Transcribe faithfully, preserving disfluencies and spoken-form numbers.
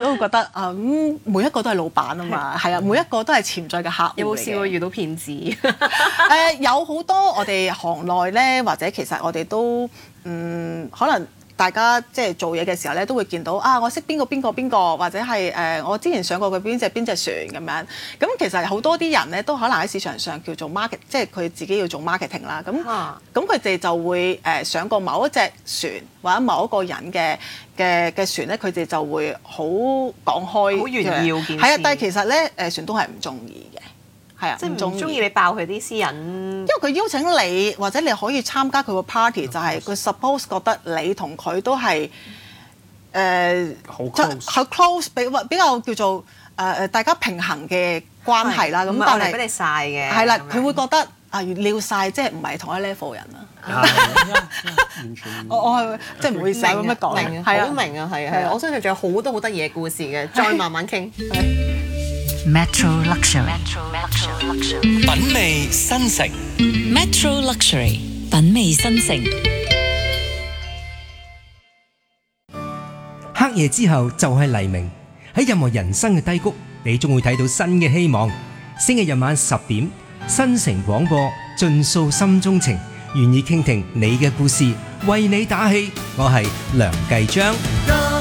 都會覺得啊，咁、嗯、每一個都係老闆啊嘛，係啊，每一個都係潛在嘅客戶。 有冇試過遇到騙子？誒、 呃，有好多我哋行內咧，或者其實我哋都嗯可能。大家即係做嘢嘅時候咧，都會見到啊！我識邊個邊個邊個，或者係誒、呃、我之前上過嘅邊隻邊隻船咁樣。咁其實好多啲人咧，都可能喺市場上叫做 market，即係佢自己要做 marketing 啦。咁咁佢哋就會誒、呃、上過某一隻船或者某一個人嘅嘅嘅船咧，佢哋就會好講開， 好炫耀件事。 係啊，但係其實咧誒船東係唔中意嘅。係啊， 即係唔中意你爆佢啲私隱，因為佢邀請你，或者你可以參加佢個 party，就係佢 suppose 覺得你同佢都係誒好 close，好 close，比比較叫做誒誒、呃、大家平衡嘅關係啦。咁但係俾你晒嘅， 係啦，佢會覺得啊撩晒，即係唔係同一 level 人啊。 完全我我係即係唔會成咁樣講， 明好明啊，係係，我相信仲有好多好得意嘅故事嘅，再慢慢傾。 Metro Luxury， 品味新城。 Metro Luxury， 品味新城。 黑夜之後就係黎明，喺任何人生嘅低谷，你終會睇到新嘅希望。星期日晚十點，新城廣播盡訴心中情，願意傾聽你嘅故事，為你打氣。我係梁繼章。